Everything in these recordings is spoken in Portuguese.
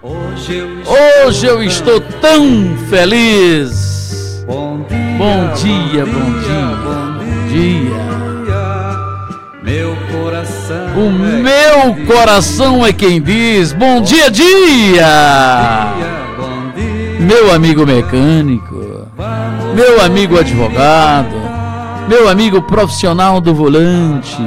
Hoje eu estou tão feliz. Bom dia, bom dia, bom dia. O meu coração é quem diz bom dia, dia. Meu amigo mecânico, meu amigo advogado, meu amigo profissional do volante,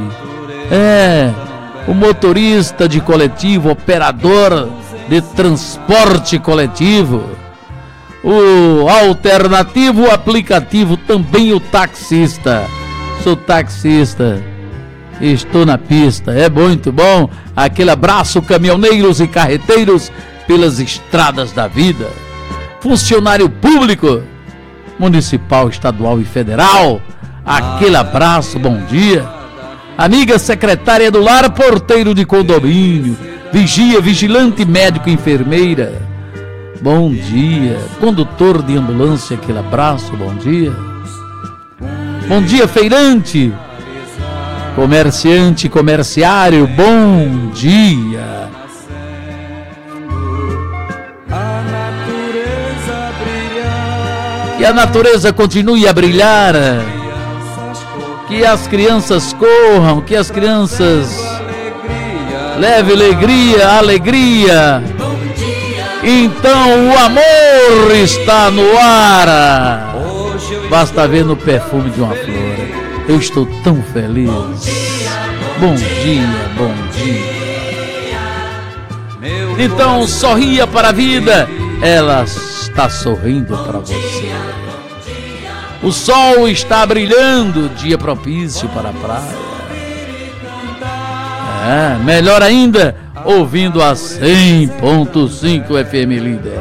o motorista de coletivo, operador de transporte coletivo, o alternativo aplicativo, também o taxista. Sou taxista, estou na pista, é muito bom. Aquele abraço, caminhoneiros e carreteiros pelas estradas da vida. Funcionário público, municipal, estadual e federal, aquele abraço, bom dia. Amiga secretária do lar, porteiro de condomínio, vigia, vigilante, médico, enfermeira, bom dia. Condutor de ambulância, aquele abraço, bom dia. Bom dia, feirante, comerciante, comerciário, bom dia. Que a natureza continue a brilhar, que as crianças corram, que as crianças levem alegria. Então o amor está no ar. Basta ver no perfume de uma flor. Eu estou tão feliz. Bom dia, bom dia. Então sorria para a vida, ela está sorrindo para você. O sol está brilhando, dia propício para a praia. Melhor ainda, ouvindo a 100.5 FM Líder.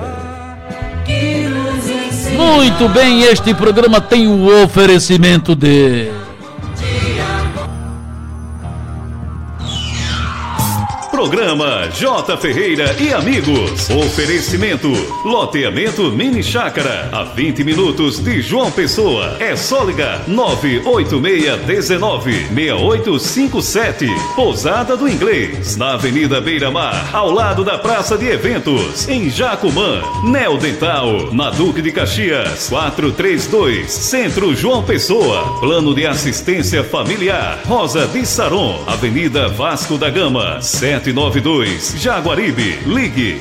Muito bem, este programa tem o oferecimento de... Programa J. Ferreira e Amigos. Oferecimento: loteamento Mini Chácara, a 20 minutos de João Pessoa. É só ligar 98619-6857. Pousada do Inglês, na Avenida Beira Mar, ao lado da Praça de Eventos, em Jacumã. Neo Dental, na Duque de Caxias, 432, Centro João Pessoa. Plano de assistência familiar, Rosa de Saron, Avenida Vasco da Gama, 792, Jaguaribe. Ligue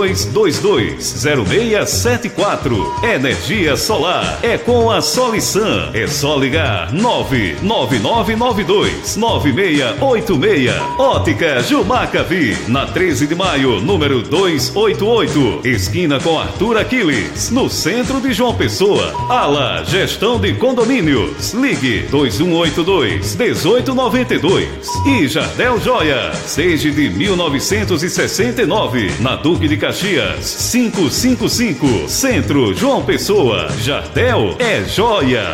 3222-0674. Energia solar é com a Solisan. É só ligar 99992-9686. Ótica Jumacavi, na 13 de maio, número 288, esquina com Arthur Aquiles, no centro de João Pessoa. Ala Gestão de Condomínios. Ligue 2182-1892. E Jardel Joias, desde de 1969, na Duque de Caxias, 555, Centro João Pessoa. Jardel é joia.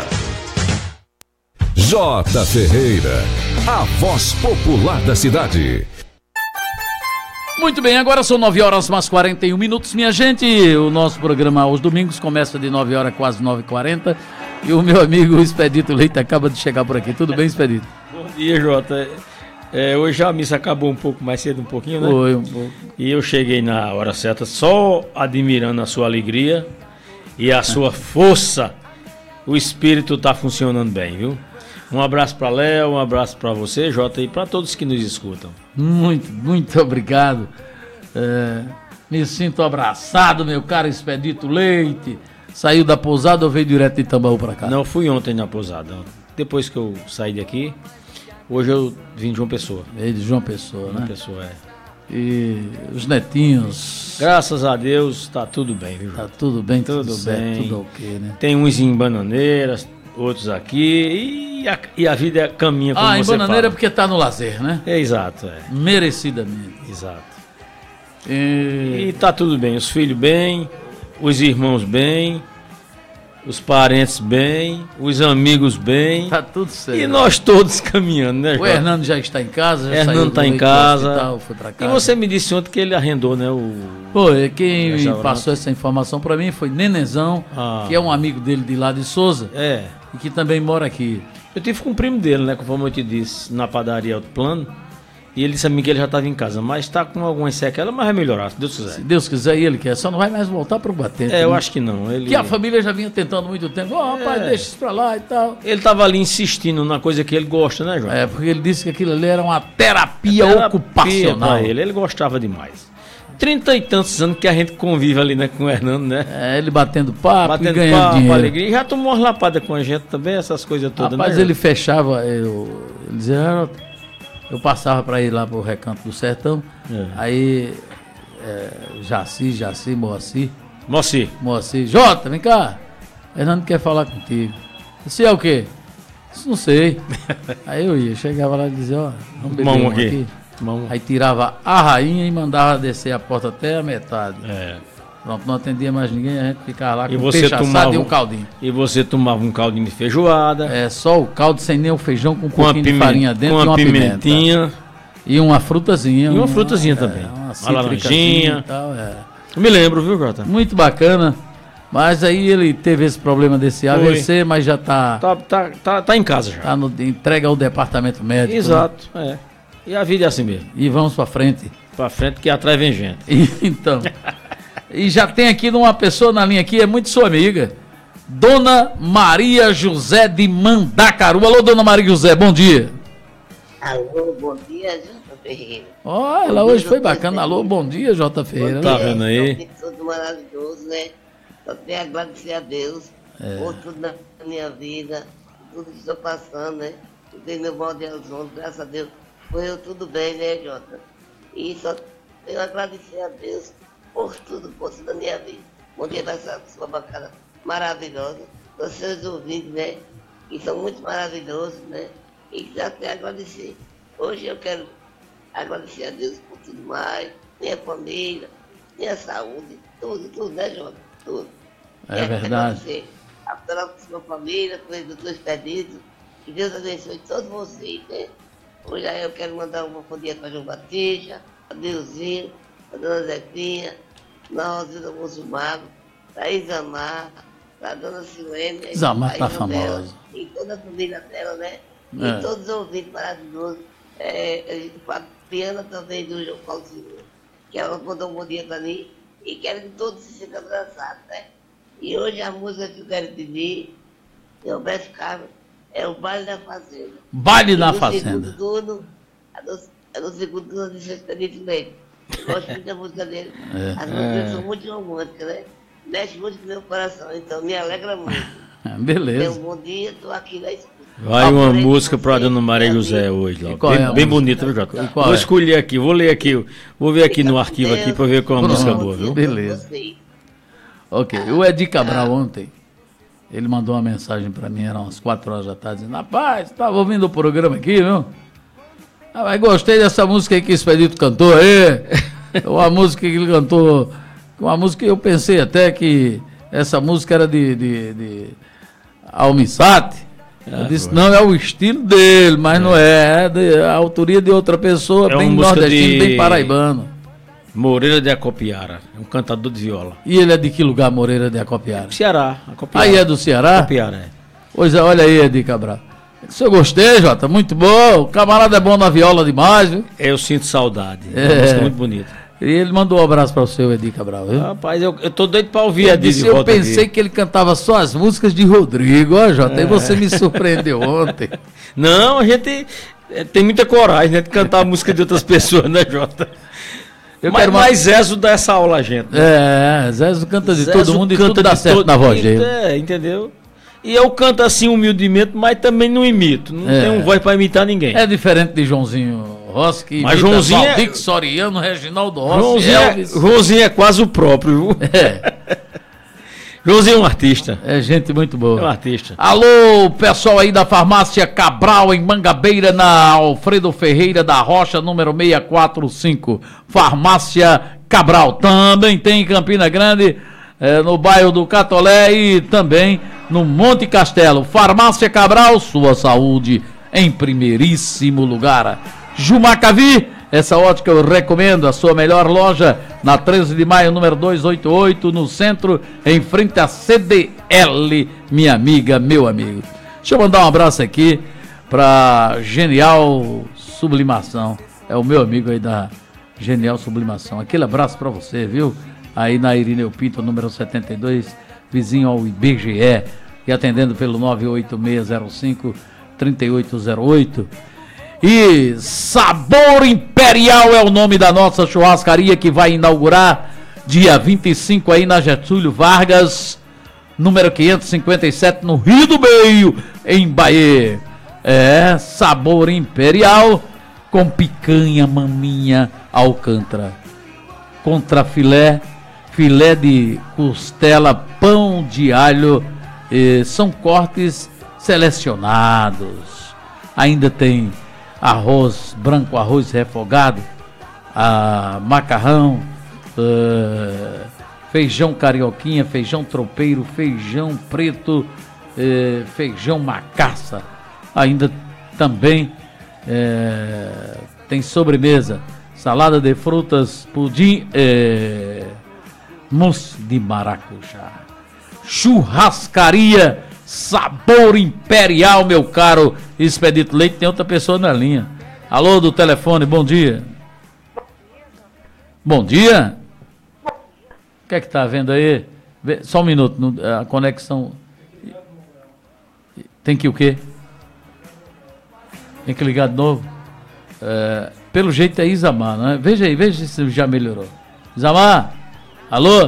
J. Ferreira, a voz popular da cidade. Muito bem, agora são 9 horas mais 41 minutos, minha gente. O nosso programa aos domingos começa de 9 horas, quase 9h40. E o meu amigo Expedito Leite acaba de chegar por aqui. Tudo bem, Expedito? Bom dia, Jota. Hoje a missa acabou um pouco mais cedo, um pouquinho, né? Foi um pouco. E eu cheguei na hora certa, só admirando a sua alegria e a sua força. O espírito está funcionando bem, viu? Um abraço para Léo, um abraço para você, Jota, e para todos que nos escutam. Muito obrigado. Me sinto abraçado, meu caro Expedito Leite. Saiu da pousada ou veio direto de Tambaú para cá? Não, fui ontem na pousada. Depois que eu saí daqui, hoje eu vim de João Pessoa. Veio de João Pessoa, né? João Pessoa, E os netinhos? Graças a Deus, tá tudo bem, viu? Tá tudo bem, tudo certo, bem. tudo ok, né? Tem uns em Bananeiras, outros aqui, e a vida caminha como você fala. Em Bananeira porque tá no lazer, né? Exato, Merecidamente. Exato. E tá tudo bem, os filhos bem, os irmãos bem, os parentes bem, os amigos bem. Tá tudo certo. E nós todos caminhando, né, O Hernando já está em casa, já Hernando está em casa. Hospital, foi pra casa. E você me disse ontem que ele arrendou, né? Foi, quem me passou essa informação para mim foi Nenenzão, que é um amigo dele de lá de Souza. E que também mora aqui. Eu tive com um primo dele, né? Conforme eu te disse, na padaria Alto Plano. E ele disse a mim que ele já estava em casa, mas está com algumas sequelas, mas vai melhorar, se Deus quiser. Se Deus quiser, e ele quer. Só não vai mais voltar para o Batente. Eu acho que não. Ele... Que a família já vinha tentando há muito tempo. Rapaz, deixa isso pra lá e tal. Ele estava ali insistindo na coisa que ele gosta, né, João? Porque ele disse que aquilo ali era uma terapia ocupacional. Ele gostava demais. 30 e tantos anos que a gente convive ali, né, com o Hernando, né? Ele batendo papo e ganhando papo, dinheiro. Alegria. E já tomou umas lapadas com a gente também, essas coisas todas, Rapaz, né? ele fechava, ele dizia, eu passava para ir lá pro Recanto do Sertão, aí Jaci, Moacir, Jota, vem cá, Hernando quer falar contigo. Isso é o quê? Isso não sei. Aí eu ia, chegava lá e dizia, vamos beber um aqui. Aí tirava a rainha e mandava descer a porta até a metade. Pronto, não atendia mais ninguém, a gente ficava lá com peixe assado e um caldinho. E você tomava um caldinho de feijoada. Só o caldo sem nem o feijão com um pouquinho de farinha dentro com e uma pimentinha. Pimenta. E uma frutazinha. E uma frutazinha também. Uma laranjinha. E tal, Eu me lembro, viu, Jota? Muito bacana. Mas aí ele teve esse problema desse AVC, mas já tá em casa já. Tá entrega ao departamento médico. Exato, E a vida é assim mesmo. E vamos pra frente. Pra frente que atrás vem gente. Então. E já tem aqui uma pessoa na linha aqui, é muito sua amiga. Dona Maria José de Mandacaru. Alô, Dona Maria José, bom dia. Alô, bom dia, Jota Ferreira. Ela hoje foi bacana. Alô, bom dia, Jota Ferreira. Tá vendo aí? Tudo maravilhoso, né? Só tenho a agradecer a Deus por tudo na minha vida, tudo que estou passando, né? Eu tenho meu mal de Alzheimer, graças a Deus. Correu tudo bem, né, Jota? E só tenho a agradecer a Deus por tudo da minha vida. Bom dia para essa sua bancada maravilhosa, os seus ouvintes, né? Que são muito maravilhosos, né? E já tenho a agradecer. Hoje eu quero agradecer a Deus por tudo mais, minha família, minha saúde, tudo, né, Jota? Tudo. É verdade. Agradecer a toda a sua família, pelos dois pedidos. Que Deus abençoe todos vocês, né? Hoje aí eu quero mandar um bom dia para João Batista, a Deusinho, a Dona Zefinha, a Rosilda Monsumago, a Isamar, a Dona Silene. Isamar tá famosa. E toda a família dela, né? E todos os ouvintes maravilhosos. A Piana também do João Paulo Silva, que ela mandou um bom dia para mim e quero que todos se sintam abraçados, né? E hoje a música que eu quero pedir, Roberto Carlos, é o Baile da Fazenda. Baile da Fazenda. No segundo turno de Sexta-feira Leite. Gosto muito da música dele. As músicas são muito românticas, né? Mexe muito com o meu coração, então me alegra muito. Beleza. Um bom dia, estou aqui na escuta. Vai uma música para Dona Maria José hoje, lá. Bem bonita, viu, Jota? Vou escolher aqui, vou ler aqui, vou ver aqui no arquivo aqui para ver qual é a música boa, viu? Beleza. Ok, o Edi Cabral ontem, ele mandou uma mensagem para mim, eram umas 4 horas da tarde, dizendo, rapaz, estava ouvindo o programa aqui, viu? Mas gostei dessa música aí que o Expedito cantou aí, uma música que ele cantou, uma música que eu pensei até que essa música era de Almissate. Eu disse, não, é o estilo dele, mas não é a autoria de outra pessoa, bem nordestino, bem paraibano. Moreira de Acopiara, é um cantador de viola. E ele é de que lugar, Moreira de Acopiara? Ceará, Acopiara. Aí é do Ceará? Acopiara, é. Pois é, olha aí, Edi Cabral. Se eu gostei, Jota, muito bom. O camarada é bom na viola demais, viu? Eu sinto saudade, é uma música muito bonita. E ele mandou um abraço para o seu Edi Cabral, viu? Rapaz, eu tô doido para ouvir a Edi de volta. Eu pensei que ele cantava só as músicas de Rodrigo, ó, Jota, e você me surpreendeu ontem. Não, a gente tem muita coragem, né, de cantar a música de outras pessoas, né, Jota? Mas Zezo dá essa aula a gente. Né? Zezo canta de todo mundo e tudo dá certo na voz dele. Entendeu? E eu canto assim humildemente, mas também não imito. Não tenho voz para imitar ninguém. É diferente de Joãozinho Rossi, que mas Joãozinho Valdir Soriano, Reginaldo Rossi, Joãozinho é quase o próprio, viu? Joãozinho é um artista. É gente muito boa. É um artista. Alô, pessoal aí da Farmácia Cabral, em Mangabeira, na Alfredo Ferreira da Rocha, número 645. Farmácia Cabral. Também tem em Campina Grande, no bairro do Catolé e também no Monte Castelo. Farmácia Cabral, sua saúde em primeiríssimo lugar. Jumacavi, essa ótica eu recomendo, a sua melhor loja na 13 de maio, número 288, no centro, em frente à CDL, minha amiga, meu amigo. Deixa eu mandar um abraço aqui para Genial Sublimação. É o meu amigo aí da Genial Sublimação. Aquele abraço para você, viu? Aí na Irineu Pinto, número 72, vizinho ao IBGE, e atendendo pelo 98605-3808. E Sabor Imperial é o nome da nossa churrascaria, que vai inaugurar dia 25 aí na Getúlio Vargas, número 557, no Rio do Meio, em Bahia. É, Sabor Imperial, com picanha, maminha, alcântara, contrafilé, filé de costela, pão de alho, são cortes selecionados. Ainda tem arroz branco, arroz refogado, macarrão, feijão carioquinha, feijão tropeiro, feijão preto, feijão macaça. Ainda também tem sobremesa, salada de frutas, pudim, mousse de maracujá. Churrascaria Sabor Imperial, meu caro Expedito Leite. Tem outra pessoa na linha. Alô, do telefone, bom dia. Bom dia. O que é que tá vendo aí? Só um minuto, a conexão. Tem que o quê? Tem que ligar de novo? Pelo jeito é Isamar, não é? Veja aí, veja se já melhorou. Isamar, alô?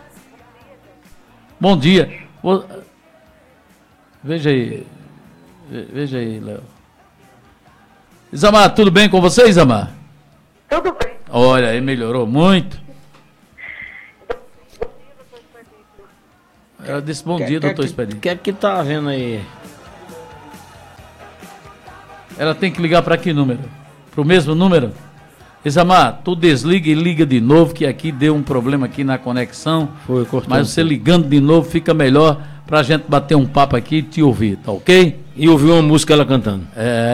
Bom dia. Veja aí, Léo. Isamar, tudo bem com você, Isamar? Tudo bem. Olha, aí melhorou muito. Ela disse bom dia, doutor Expedito. O que é que tá vendo aí? Ela tem que ligar para que número? Para o mesmo número? Isamar, tu desliga e liga de novo, que aqui deu um problema aqui na conexão. Foi, cortou. Mas você ligando de novo fica melhor pra gente bater um papo aqui e te ouvir, tá ok? E ouvir uma música ela cantando.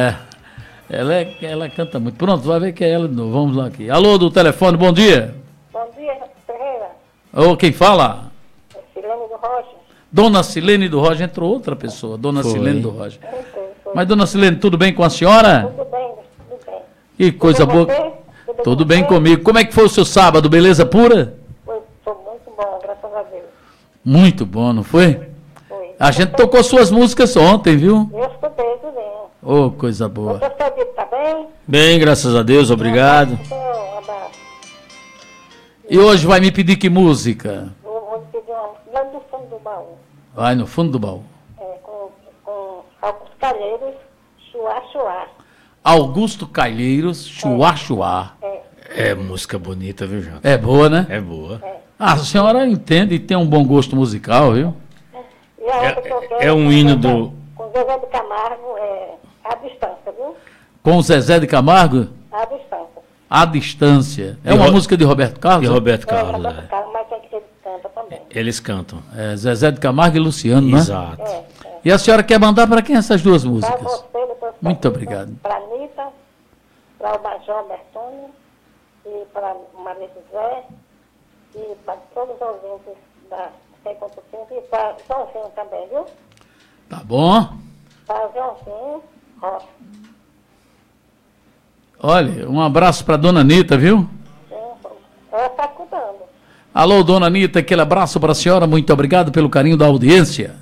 Ela canta muito. Pronto, vai ver que é ela de novo. Vamos lá aqui. Alô, do telefone, bom dia. Bom dia, Ferreira. Ô, quem fala? Silene do Rocha. Dona Silene do Rocha, entrou outra pessoa, Dona Foi. Silene do Rocha. Foi. Mas, Dona Silene, tudo bem com a senhora? Tudo bem, tudo bem. Que coisa Tudo boa. você? Tudo bem comigo. Como é que foi o seu sábado? Beleza pura? Foi muito bom, graças a Deus. Muito bom, não foi? Foi. A gente tocou suas músicas ontem, viu? Eu escutei tudo bem. Ô, coisa boa. Você tá bem? Bem, graças a Deus, obrigado. Então, abraço. E hoje vai me pedir que música? Vou pedir uma lá do fundo do baú. Vai no fundo do baú. Com alguns calheiros, chuá. Augusto Calheiros, Chuá Chuá. É música bonita, viu, Jota? É boa, né? É boa. A senhora entende e tem um bom gosto musical, viu? E a outra que eu quero É um hino do... Com Zezé de Camargo, à distância, viu? Com o Zezé de Camargo, À distância. A Distância. É E uma música de Roberto Carlos? E Roberto Carlos, Carlos. mas tem que ser de canta também. Eles cantam. É, Zezé de Camargo e Luciano, né? Exato. E a senhora quer mandar para quem essas duas Para músicas? você, depois Muito obrigado. Para a Anitta, para o Major Bertone, e para Maria José, e para todos os ouvintes da 100.5, e para Joãozinho também, viu? Tá bom. Para Joãozinho, ó. Olha, um abraço para dona Anitta, viu? Ela está cuidando. Alô, dona Anitta, aquele abraço para a senhora. Muito obrigado pelo carinho da audiência.